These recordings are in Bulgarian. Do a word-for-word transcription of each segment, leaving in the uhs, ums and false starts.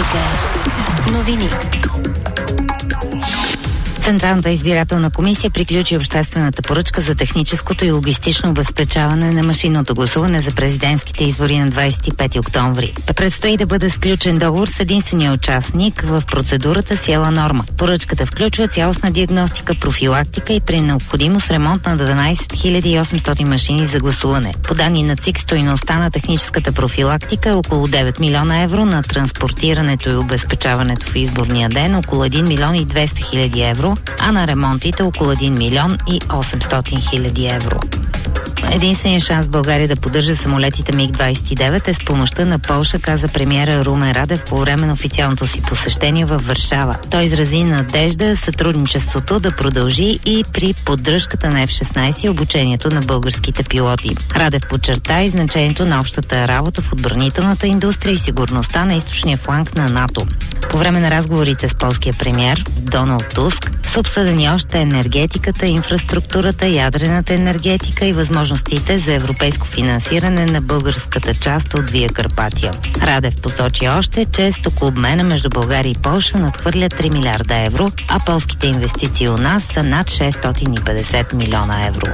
Република. Новини. Централната избирателна комисия приключи обществената поръчка за техническото и логистично обезпечаване на машинното гласуване за президентските избори на двадесет и пети октомври. Предстои да бъде сключен договор с единствения участник в процедурата Сиела Норма. Поръчката включва цялостна диагностика, профилактика и при необходимост ремонт на дванадесет хиляди и осемстотин машини за гласуване. По данни на ЦИК, стойността на техническата профилактика е около девет милиона евро, на транспортирането и обезпечаването в изборния ден около един милион и двеста хиляди евро, а на ремонтите около един милион и осемстотин хиляди евро. Единственият шанс България да поддържа самолетите миг двадесет и девет е с помощта на Полша, каза премиера Румен Радев по време на официалното си посещение във Варшава. Той изрази надежда сътрудничеството да продължи и при поддръжката на Еф шестнадесет и обучението на българските пилоти. Радев подчерта и значението на общата работа в отбранителната индустрия и сигурността на източния фланг на НАТО. По време на разговорите с полския премиер Доналд Туск са обсъдени още енергетиката, инфраструктурата, ядрената енергетика и възможностите за европейско финансиране на българската част от Вия Карпатия. Радев посочи още, че стокообмена между България и Полша надхвърля три милиарда евро, а полските инвестиции у нас са над шестстотин и петдесет милиона евро.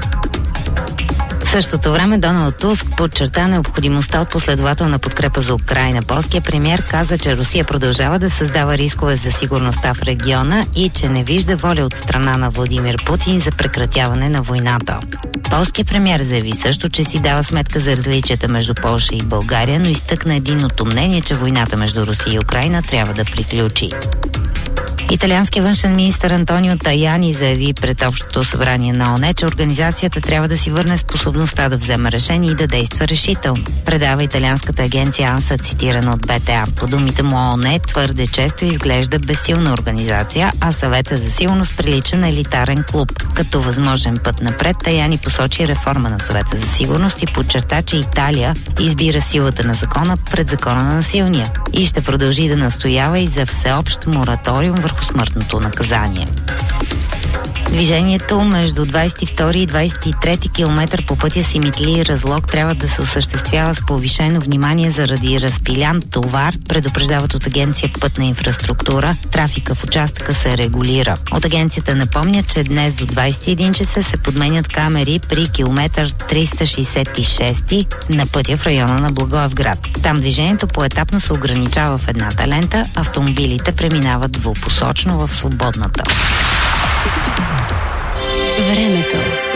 В същото време Доналд Туск подчерта необходимостта от последователна подкрепа за Украйна. Полският премиер каза, че Русия продължава да създава рискове за сигурността в региона и че не вижда воля от страна на Владимир Путин за прекратяване на войната. Полският премиер заяви също, че си дава сметка за различията между Полша и България, но изтъкна единното мнение, че войната между Русия и Украйна трябва да приключи. Италианският външен министър Антонио Таяни заяви пред Общото събрание на ООН, че организацията трябва да си върне способността да взема решение и да действа решително. Предава италианската агенция АНСА, цитирана от Б Т А. По думите му, ООН твърде често изглежда безсилна организация, а Съвета за сигурност прилича на елитарен клуб. Като възможен път напред, Таяни посочи реформа на Съвета за сигурност и подчерта, че Италия избира силата на закона пред закона на силния и ще продължи да настоява и за всеобщ мораториум върху смъртното наказание. Движението между двадесет и втори и двадесет и трети километър по пътя Симитли Разлог трябва да се осъществява с повишено внимание заради разпилян товар, предупреждават от агенция Пътна инфраструктура. Трафика в участъка се регулира. От агенцията напомнят, че днес до двадесет и един часа се подменят камери при километър триста шестдесет и шест на пътя в района на Благоевград. Там движението поетапно се ограничава в едната лента, автомобилите преминават двупосочно в свободната. Времето.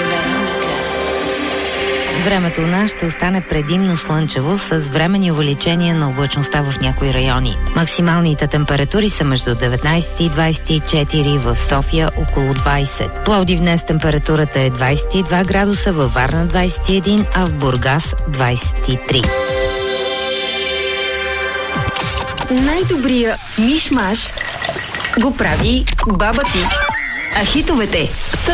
Времето у нас ще остане предимно слънчево с временни увеличения на облачността в някои райони. Максималните температури са между деветнадесет и двадесет и четири, в София около двадесет. Пловдив днес температурата е двадесет и два градуса, във Варна двадесет и един, а в Бургас двадесет и три. Най-добрия миш-маш го прави баба ти. А хитовете са